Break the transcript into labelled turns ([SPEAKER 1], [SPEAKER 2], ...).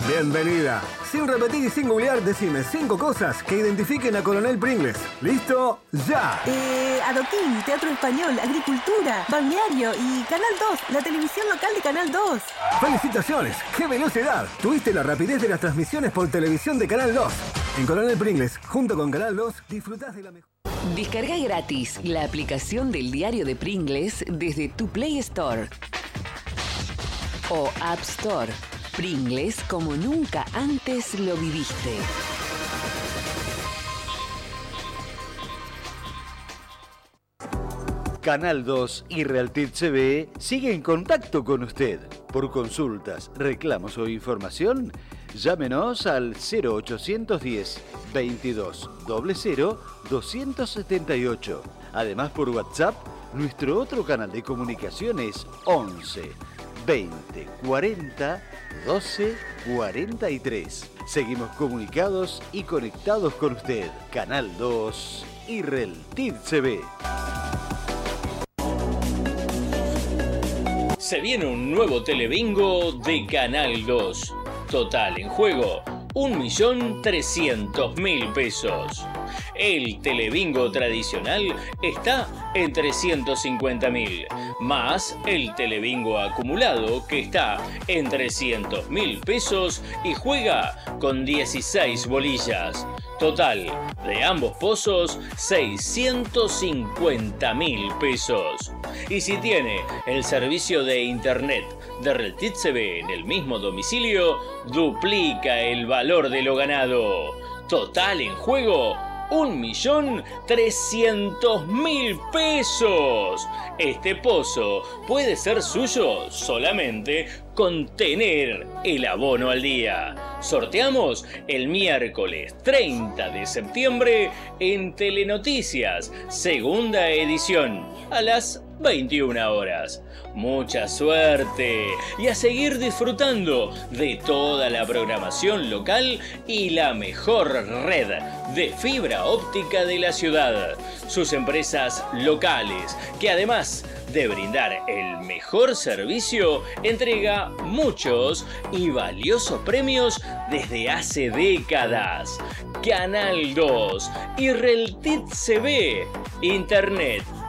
[SPEAKER 1] Bienvenida. Sin repetir y sin googlear, decime 5 cosas que identifiquen a Coronel Pringles. ¿Listo? ¡Ya!
[SPEAKER 2] Adoquín, teatro español, agricultura, balneario y Canal 2, la televisión local de Canal 2.
[SPEAKER 1] ¡Felicitaciones! ¡Qué velocidad! Tuviste la rapidez de las transmisiones por televisión de Canal 2. En Coronel Pringles, junto con Canal 2, disfrutás de la mejor...
[SPEAKER 3] Descarga gratis la aplicación del diario de Pringles desde tu Play Store o App Store. Pringles como nunca antes lo viviste.
[SPEAKER 4] Canal 2 y Realtit CB sigue en contacto con usted. Por consultas, reclamos o información, llámenos al 0810 22 00 278. Además, por WhatsApp, nuestro otro canal de comunicación es 11 20 40 12 43. Seguimos comunicados y conectados con usted. Canal 2 y Realtit CB.
[SPEAKER 5] Se viene un nuevo telebingo de Canal 2. Total en juego, 1.300.000 pesos. El telebingo tradicional está en 350.000, más el telebingo acumulado que está en 300.000 pesos y juega con 16 bolillas. Total de ambos pozos, 650.000 pesos. Y si tiene el servicio de internet de Realtit CB en el mismo domicilio, duplica el valor de lo ganado. Total en juego, 1.300.000 pesos. Este pozo puede ser suyo solamente con tener el abono al día. Sorteamos el miércoles 30 de septiembre en Telenoticias, segunda edición, a las 21 horas. Mucha suerte y a seguir disfrutando de toda la programación local y la mejor red de fibra óptica de la ciudad. Sus empresas locales, que además de brindar el mejor servicio, entrega muchos y valiosos premios desde hace décadas. Canal 2 y Realtit CB, Internet